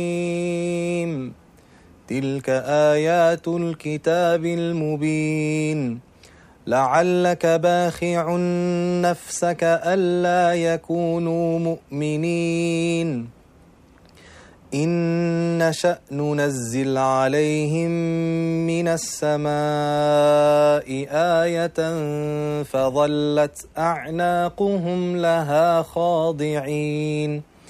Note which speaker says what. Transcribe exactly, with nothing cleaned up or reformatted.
Speaker 1: تلك آيات الكتاب المبين لعلك باخع نفسك ألا يكونوا مؤمنين إن نشأ ننزل عليهم من السماء آية فظلت أعناقهم لها خاضعين